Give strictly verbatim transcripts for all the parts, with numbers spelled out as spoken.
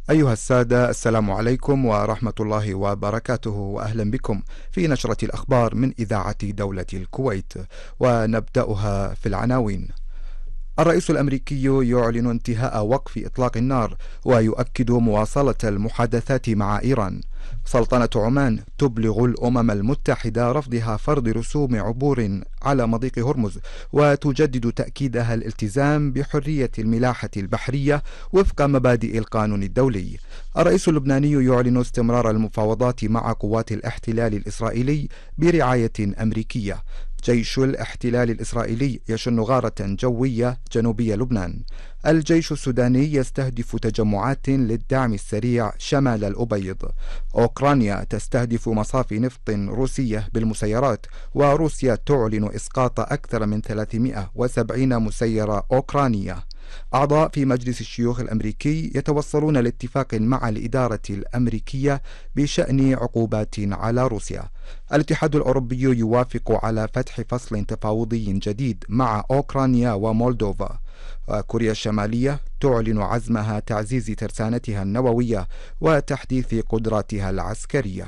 أيها السادة، السلام عليكم ورحمة الله وبركاته، وأهلا بكم في نشرة الأخبار من إذاعة دولة الكويت. ونبدأها في العناوين. الرئيس الأمريكي يعلن انتهاء وقف إطلاق النار ويؤكد مواصلة المحادثات مع إيران. سلطنة عمان تبلغ الأمم المتحدة رفضها فرض رسوم عبور على مضيق هرمز، وتجدد تأكيدها الالتزام بحرية الملاحة البحرية وفق مبادئ القانون الدولي. الرئيس اللبناني يعلن استمرار المفاوضات مع قوات الاحتلال الإسرائيلي برعاية أمريكية. جيش الاحتلال الإسرائيلي يشن غارة جوية جنوبي لبنان. الجيش السوداني يستهدف تجمعات للدعم السريع شمال الأبيض. أوكرانيا تستهدف مصافي نفط روسية بالمسيرات، وروسيا تعلن إسقاط أكثر من ثلاثمائة وسبعين مسيرة أوكرانية. أعضاء في مجلس الشيوخ الأمريكي يتوصلون لاتفاق مع الإدارة الأمريكية بشأن عقوبات على روسيا. الاتحاد الأوروبي يوافق على فتح فصل تفاوضي جديد مع أوكرانيا ومولدوفا. كوريا الشمالية تعلن عزمها تعزيز ترسانتها النووية وتحديث قدراتها العسكرية.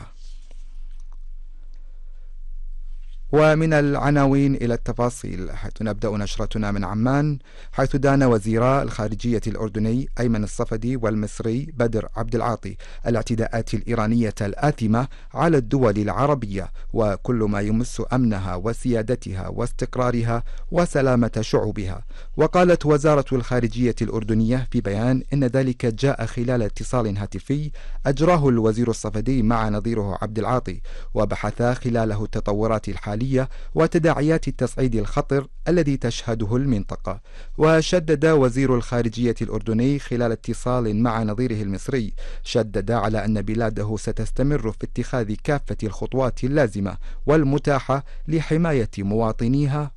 ومن العناوين إلى التفاصيل، حيث نبدأ نشرتنا من عمان، حيث دان وزيرا الخارجية الأردني أيمن الصفدي والمصري بدر عبد العاطي الاعتداءات الإيرانية الآثمة على الدول العربية وكل ما يمس أمنها وسيادتها واستقرارها وسلامة شعوبها. وقالت وزارة الخارجية الأردنية في بيان إن ذلك جاء خلال اتصال هاتفي أجراه الوزير الصفدي مع نظيره عبد العاطي، وبحثا خلاله التطورات الحالية وتداعيات التصعيد الخطر الذي تشهده المنطقة. وشدد وزير الخارجية الأردني خلال اتصال مع نظيره المصري، شدد على أن بلاده ستستمر في اتخاذ كافة الخطوات اللازمة والمتاحة لحماية مواطنيها